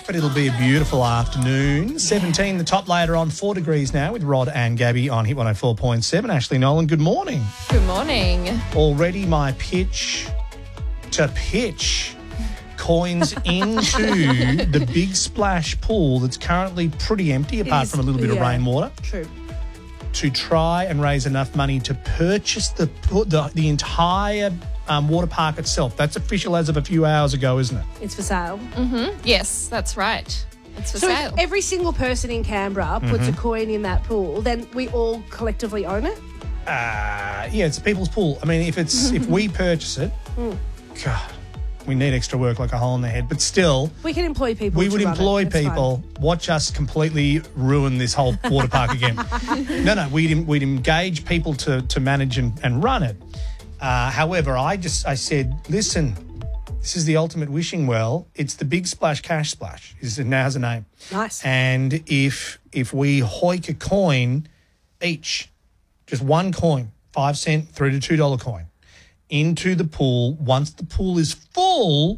but it'll be a beautiful afternoon. 17, the top later on 4 degrees now with Rod and Gabby on Hit 104.7. Ashley Nolan, good morning. Good morning. Already my pitch to pitch coins into the Big Splash pool that's currently pretty empty apart from a little bit of rainwater. True. To try and raise enough money to purchase the entire water park itself. That's official as of a few hours ago, isn't it? It's for sale. Yes, that's right. It's for So sale. if every single person in Canberra puts a coin in that pool, then we all collectively own it? Yeah, it's a people's pool. I mean, if we purchase it, God, we need extra work like a hole in the head. But still, We can employ people. we to would run it. employ It's fine. people. Watch us completely ruin this whole water park again. No, we'd engage people to manage and run it. However, I said, listen, this is the ultimate wishing well. It's the Big Splash Cash Splash. It now has a name. Nice. And if we hoik a coin each, just one coin, 5 cent through to $2 coin, into the pool, once the pool is full,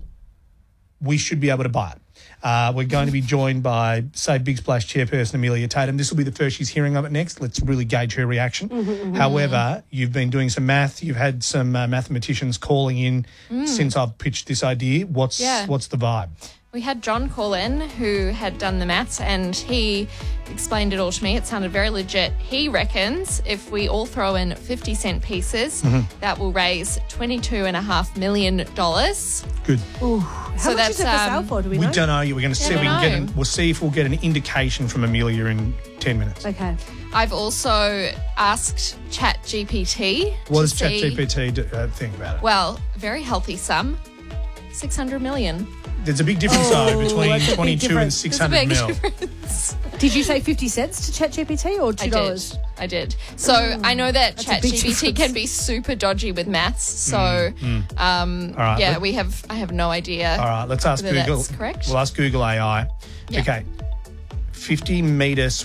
we should be able to buy it. We're going to be joined by, say, Big Splash chairperson Amelia Tatum. This will be the first she's hearing of it next. Let's really gauge her reaction. However, you've been doing some math. You've had some mathematicians calling in since I've pitched this idea. What's the vibe? We had John call in who had done the maths and he explained it all to me. It sounded very legit. He reckons if we all throw in 50-cent pieces, that will raise $22.5 million. Good. How much is it for sale for? Do we know? We don't know. We're going to see. We'll see if we'll get an indication from Amelia in 10 minutes. Okay. I've also asked ChatGPT. What does ChatGPT think about it? Well, a very healthy sum, 600 million. There's a big difference, though, between that's a big 22 and difference. 600 mil. Difference. Did you say 50 cents to ChatGPT or $2? I did. So I know that That's a big ChatGPT difference. can be super dodgy with maths. So, All right, I have no idea. All right, let's ask whether Google. that's correct. We'll ask Google AI. Yeah. Okay. 50 metre